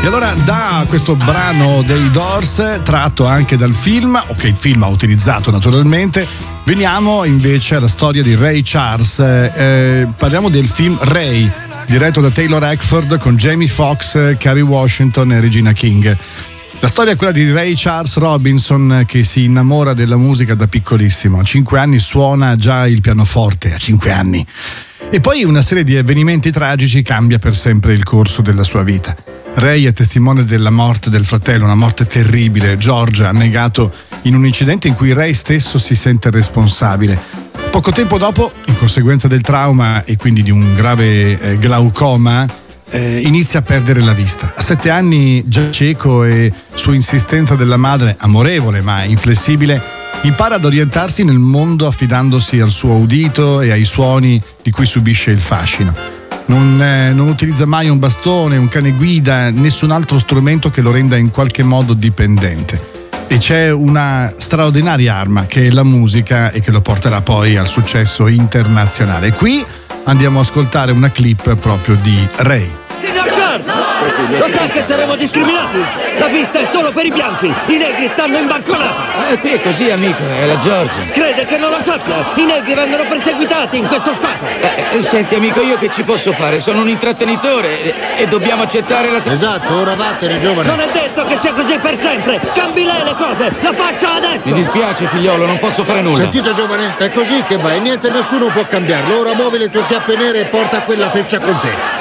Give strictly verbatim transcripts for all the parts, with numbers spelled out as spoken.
E allora da questo brano dei Doors, tratto anche dal film, o che il film ha utilizzato naturalmente, veniamo invece alla storia di Ray Charles. Eh, parliamo del film Ray, diretto da Taylor Hackford con Jamie Foxx, Kerry Washington e Regina King. La storia è quella di Ray Charles Robinson, che si innamora della musica da piccolissimo. A cinque anni suona già il pianoforte, a cinque anni. E poi una serie di avvenimenti tragici cambia per sempre il corso della sua vita. Ray è testimone della morte del fratello, una morte terribile. George, annegato in un incidente in cui Ray stesso si sente responsabile. Poco tempo dopo, in conseguenza del trauma e quindi di un grave eh, glaucoma, eh, inizia a perdere la vista. A sette anni, già cieco, e su insistenza della madre, amorevole ma inflessibile, impara ad orientarsi nel mondo affidandosi al suo udito e ai suoni di cui subisce il fascino. Non, eh, non utilizza mai un bastone, un cane guida, nessun altro strumento che lo renda in qualche modo dipendente. E c'è una straordinaria arma che è la musica e che lo porterà poi al successo internazionale. Qui andiamo a ascoltare una clip proprio di Ray. Signor Charles! Lo sa che saremo discriminati? La pista è solo per i bianchi, i negri stanno in banconata! Eh, qui è così, amico, è la Georgia. Crede che non lo sappia? I negri vengono perseguitati in questo stato! Eh, senti, amico, io che ci posso fare? Sono un intrattenitore e, e dobbiamo accettare la... Esatto, ora vattene, giovane! Non è detto che sia così per sempre! Cambi lei le cose! La faccia adesso! Mi dispiace, figliolo, non posso fare nulla. Sentite, giovane, è così che va e niente, nessuno può cambiarlo. Ora muovi le tue chiappe nere e porta quella freccia con te.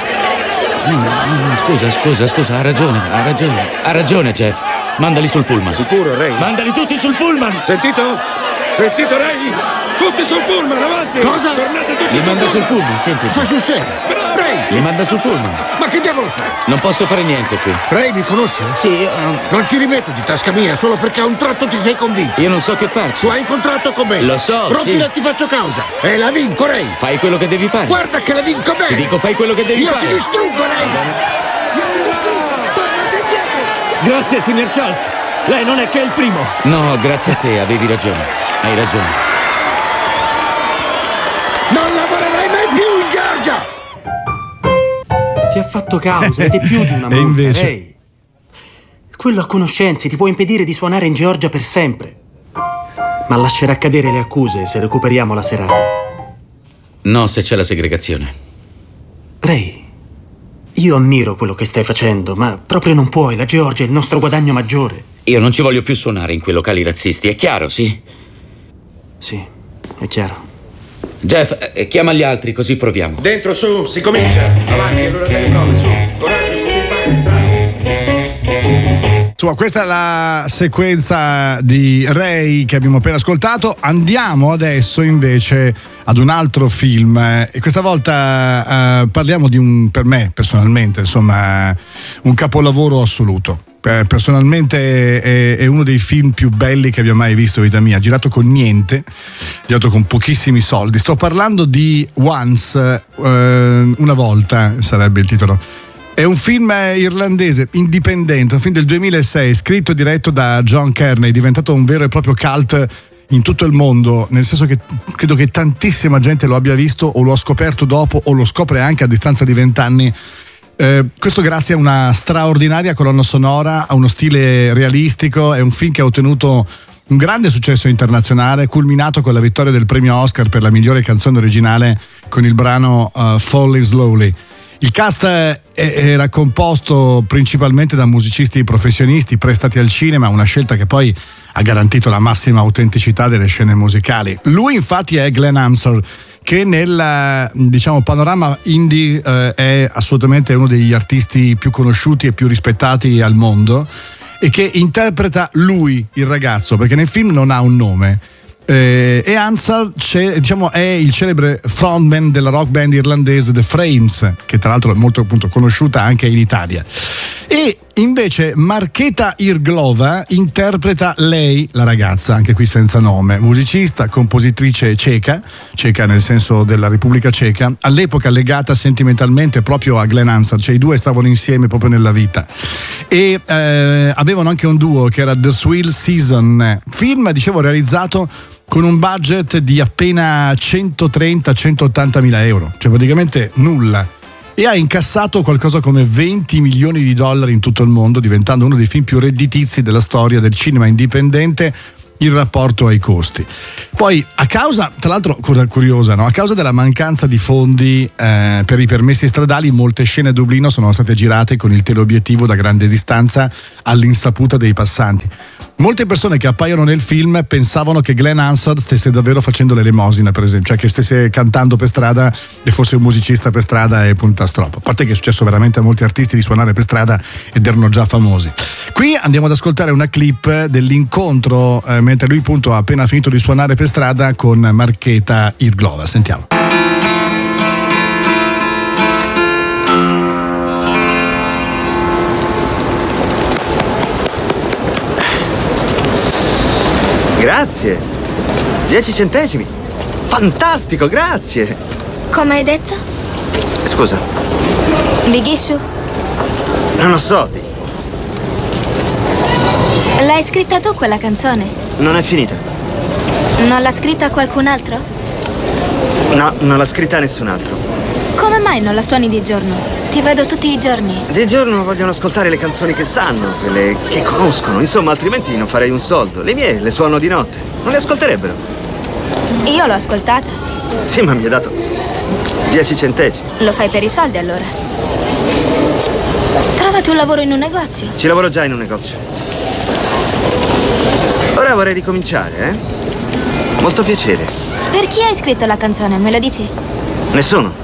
Scusa, scusa, scusa, ha ragione, ha ragione. Ha ragione, Jeff. Mandali sul pullman. Sicuro, Ray? Mandali tutti sul pullman! Sentito? Sentito, Ray? Tutti sul pullman, avanti! Cosa? Tornate tutti Li sul manda pullman. sul pullman, semplice. Fai sul serio? Ray! Li manda sul pullman. Ma che diavolo fai? Non posso fare niente qui. Ray, mi conosci? Sì, io, Non ci rimetto di tasca mia solo perché a un tratto ti sei convinto. io non so che farci. Tu hai un contratto con me. Lo so, Rompila sì. e ti faccio causa. E la vinco, Ray. Fai quello che devi fare. Guarda che la vinco bene. Ti dico, fai quello che devi Io fare. ti distruggo, Ray. Io ti distruggo. Tornate indietro. Grazie, signor Charles! Lei non è che il primo! No, grazie a te, avevi ragione. Hai ragione. Non lavorerai mai più in Georgia. Ti ha fatto causa ed è più di una E multa, invece? Ray. Quello a conoscenze ti può impedire di suonare in Georgia per sempre. Ma lascerà cadere le accuse se recuperiamo la serata. No, se c'è la segregazione. Ray, io ammiro quello che stai facendo, ma proprio non puoi. La Georgia è il nostro guadagno maggiore. Io non ci voglio più suonare in quei locali razzisti, è chiaro, sì? Sì, è chiaro. Jeff, eh, chiama gli altri, così proviamo. Dentro, su, si comincia. Avanti, allora delle prove, su. Coraggio, su, entrate. Insomma, questa è la sequenza di Ray che abbiamo appena ascoltato. Andiamo adesso invece ad un altro film eh, e questa volta eh, parliamo di un, per me personalmente, insomma, un capolavoro assoluto. Eh, personalmente è, è uno dei film più belli che abbia mai visto in vita mia, girato con niente, girato con pochissimi soldi. Sto parlando di Once, eh, una volta sarebbe il titolo. È un film irlandese, indipendente, un film del duemilasei, scritto e diretto da John Kearney, diventato un vero e proprio cult in tutto il mondo, nel senso che credo che tantissima gente lo abbia visto o lo ha scoperto dopo o lo scopre anche a distanza di vent'anni. Eh, questo grazie a una straordinaria colonna sonora, a uno stile realistico. È un film che ha ottenuto un grande successo internazionale, culminato con la vittoria del premio Oscar per la migliore canzone originale con il brano uh, Falling Slowly. Il cast era composto principalmente da musicisti professionisti prestati al cinema, una scelta che poi ha garantito la massima autenticità delle scene musicali. Lui infatti è Glenn Hansard, che nel, diciamo, panorama indie eh, è assolutamente uno degli artisti più conosciuti e più rispettati al mondo, e che interpreta lui, il ragazzo, perché nel film non ha un nome. Eh, e Hansard, diciamo, è il celebre frontman della rock band irlandese The Frames, che tra l'altro è molto, appunto, conosciuta anche in Italia. E invece Markéta Irglova interpreta lei, la ragazza, anche qui senza nome, musicista, compositrice ceca, ceca nel senso della Repubblica Ceca, all'epoca legata sentimentalmente proprio a Glenn Hansard, cioè i due stavano insieme proprio nella vita, e eh, avevano anche un duo che era The Swill Season, film, dicevo, realizzato con un budget di appena centotrenta centottanta mila euro, cioè praticamente nulla. e ha incassato qualcosa come venti milioni di dollari in tutto il mondo, diventando uno dei film più redditizi della storia del cinema indipendente in rapporto ai costi. Poi, a causa, tra l'altro, cosa curiosa, no? A causa della mancanza di fondi eh, per i permessi stradali, molte scene a Dublino sono state girate con il teleobiettivo da grande distanza all'insaputa dei passanti. Molte persone che appaiono nel film pensavano che Glenn Hansard stesse davvero facendo l'elemosina, per esempio, cioè che stesse cantando per strada e fosse un musicista per strada e punta stroppo. A parte che è successo veramente a molti artisti di suonare per strada ed erano già famosi. Qui andiamo ad ascoltare una clip dell'incontro eh, mentre lui appunto ha appena finito di suonare per strada con Markéta Irglova. Sentiamo. Grazie. Dieci centesimi. Fantastico, grazie. Come hai detto? Scusa. Big Issue? Non lo so. L'hai scritta tu quella canzone? Non è finita. Non l'ha scritta qualcun altro? No, non l'ha scritta nessun altro. Come mai non la suoni di giorno? Ti vedo tutti i giorni. Di giorno vogliono ascoltare le canzoni che sanno, quelle che conoscono. Insomma, altrimenti non farei un soldo. Le mie le suono di notte. Non le ascolterebbero. Io l'ho ascoltata. Sì, ma mi ha dato dieci centesimi. Lo fai per i soldi allora? Trovati un lavoro in un negozio. Ci lavoro già in un negozio. Ora vorrei ricominciare, eh? Molto piacere. Per chi hai scritto la canzone, me lo dici? Nessuno.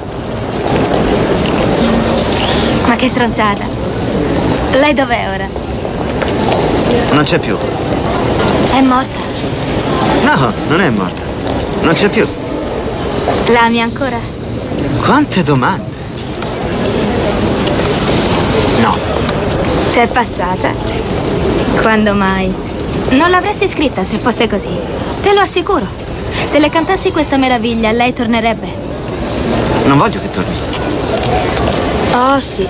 Ma che stronzata. Lei dov'è ora? Non c'è più. È morta? No, non è morta. Non c'è più. La ami ancora? Quante domande. No. T'è passata? Quando mai? Non l'avresti scritta se fosse così. Te lo assicuro. Se le cantassi questa meraviglia, lei tornerebbe. Non voglio che torni. Oh, sì.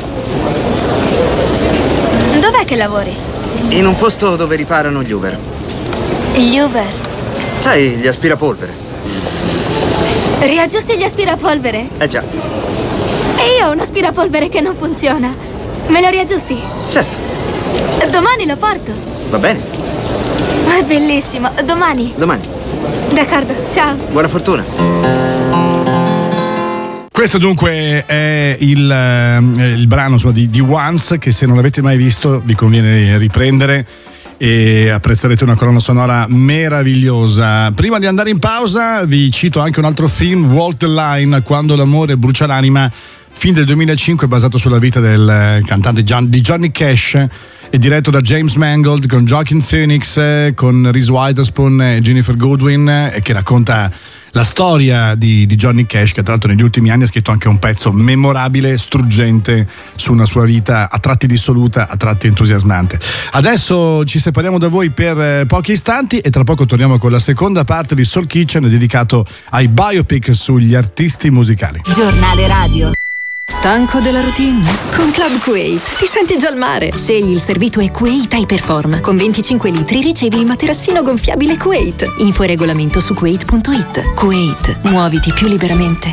Dov'è che lavori? In un posto dove riparano gli Hoover. Gli Hoover? Sai, gli aspirapolvere. Riaggiusti gli aspirapolvere? Eh già. E io ho un aspirapolvere che non funziona. Me lo riaggiusti? Certo. Domani lo porto. Va bene. È bellissimo. Domani? Domani. D'accordo, ciao. Buona fortuna. Questo dunque è il, eh, il brano insomma, di, di Once, che se non l'avete mai visto vi conviene riprendere e apprezzerete una colonna sonora meravigliosa. Prima di andare in pausa vi cito anche un altro film, Walk the Line, Quando l'amore brucia l'anima, film del duemilacinque basato sulla vita del cantante John, di Johnny Cash, è diretto da James Mangold con Joaquin Phoenix, con Reese Witherspoon e Jennifer Goodwin, e che racconta la storia di, di Johnny Cash, che tra l'altro negli ultimi anni ha scritto anche un pezzo memorabile, struggente su una sua vita a tratti dissoluta, a tratti entusiasmante. Adesso ci separiamo da voi per pochi istanti e tra poco torniamo con la seconda parte di Soul Kitchen dedicato ai biopic sugli artisti musicali. Giornale radio. Stanco della routine? Con Club Kuwait ti senti già al mare. Scegli il servito e Kuwait Hyperform. Con venticinque litri ricevi il materassino gonfiabile Kuwait. Info e regolamento su kuwait punto it. Kuwait, muoviti più liberamente.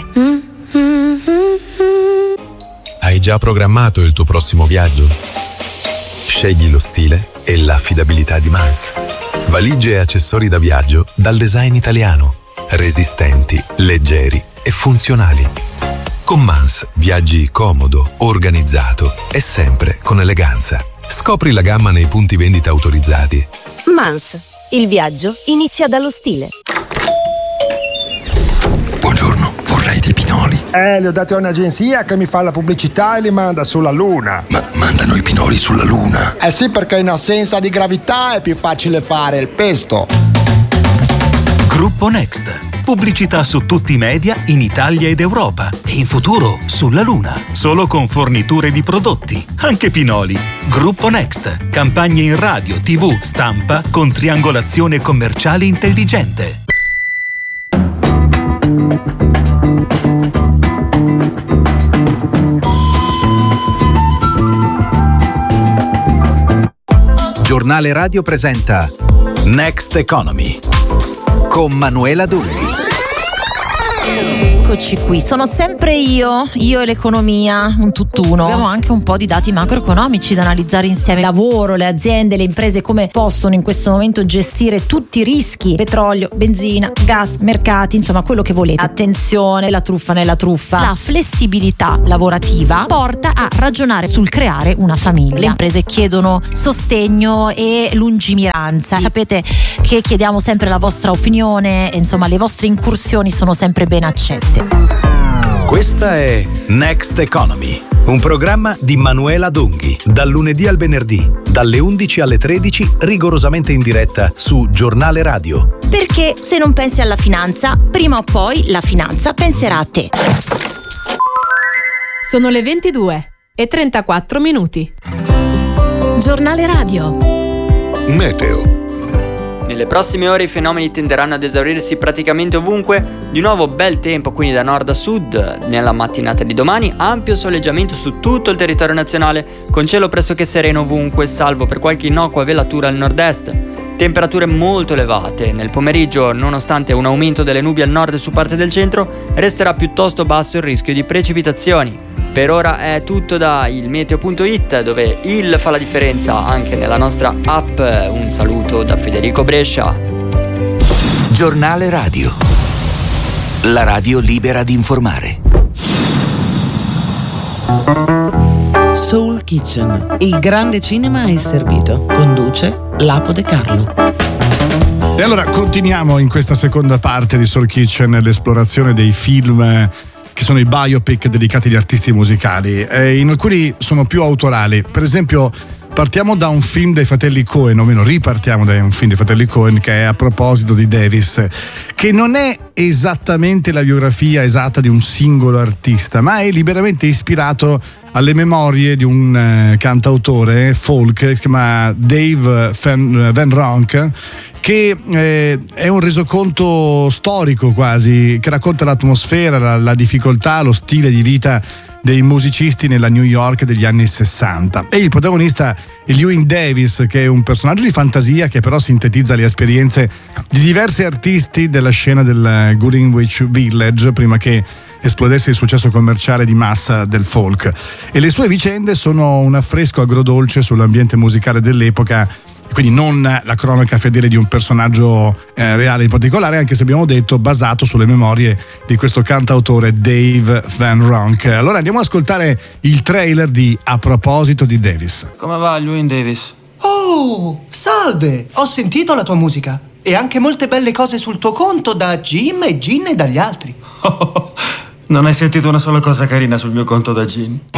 Hai già programmato il tuo prossimo viaggio? Scegli lo stile e l'affidabilità di Mans. Valigie e accessori da viaggio dal design italiano. Resistenti, leggeri e funzionali. Con Mans viaggi comodo, organizzato e sempre con eleganza. Scopri la gamma nei punti vendita autorizzati. Mans, il viaggio inizia dallo stile. Buongiorno, vorrei dei pinoli. Eh, li ho dati a un'agenzia che mi fa la pubblicità e li manda sulla Luna. Ma mandano i pinoli sulla Luna? Eh sì, perché in assenza di gravità è più facile fare il pesto. Gruppo Next. Pubblicità su tutti i media in Italia ed Europa e in futuro sulla Luna. Solo con forniture di prodotti, anche pinoli. Gruppo Next. Campagne in radio, tivù, stampa con triangolazione commerciale intelligente. Giornale Radio presenta Next Economy con Manuela Dulli. Eccoci qui, sono sempre io, io e l'economia, un tutt'uno. Abbiamo anche un po' di dati macroeconomici da analizzare insieme. Lavoro, le aziende, le imprese come possono in questo momento gestire tutti i rischi: petrolio, benzina, gas, mercati, insomma quello che volete. Attenzione, la truffa nella truffa. La flessibilità lavorativa porta a ragionare sul creare una famiglia. Le imprese chiedono sostegno e lungimiranza. Sapete che chiediamo sempre la vostra opinione, insomma le vostre incursioni sono sempre ben accette. Questa è Next Economy, un programma di Manuela Donghi, dal lunedì al venerdì, dalle undici alle tredici, rigorosamente in diretta su Giornale Radio. Perché se non pensi alla finanza, prima o poi la finanza penserà a te. Sono le ventidue e trentaquattro minuti. Giornale Radio. Meteo. Nelle prossime ore i fenomeni tenderanno ad esaurirsi praticamente ovunque. Di nuovo bel tempo quindi da nord a sud. Nella mattinata di domani ampio soleggiamento su tutto il territorio nazionale, con cielo pressoché sereno ovunque, salvo per qualche innocua velatura al nord-est. Temperature molto elevate. Nel pomeriggio, nonostante un aumento delle nubi al nord e su parte del centro, resterà piuttosto basso il rischio di precipitazioni. Per ora è tutto da il meteo punto it, dove il fa la differenza anche nella nostra app. Un saluto da Federico Brescia. Giornale Radio. La radio libera di informare. Soul Kitchen, il grande cinema è servito. Conduce Lapo De Carlo. E allora continuiamo in questa seconda parte di Soul Kitchen l'esplorazione dei film che sono i biopic dedicati agli artisti musicali. E in alcuni sono più autorali. Per esempio partiamo da un film dei fratelli Coen, o meno ripartiamo da un film dei fratelli Coen, che è A proposito di Davis, che non è esattamente la biografia esatta di un singolo artista, ma è liberamente ispirato alle memorie di un eh, cantautore folk che si chiama Dave Van, Van Ronk, che eh, è un resoconto storico quasi, che racconta l'atmosfera, la, la difficoltà, lo stile di vita dei musicisti nella New York degli anni sessanta. E il protagonista è Llewyn Davis, che è un personaggio di fantasia che però sintetizza le esperienze di diversi artisti della scena del Greenwich Village prima che esplodesse il successo commerciale di massa del folk. E le sue vicende sono un affresco agrodolce sull'ambiente musicale dell'epoca, quindi non la cronaca fedele di un personaggio eh, reale in particolare, anche se abbiamo detto basato sulle memorie di questo cantautore Dave Van Ronk. Allora andiamo ad ascoltare il trailer di A proposito di Davis. Come va, Llewyn Davis? Oh, salve! Ho sentito la tua musica e anche molte belle cose sul tuo conto da Jim e Gin e dagli altri. Non hai sentito una sola cosa carina sul mio conto da Gin?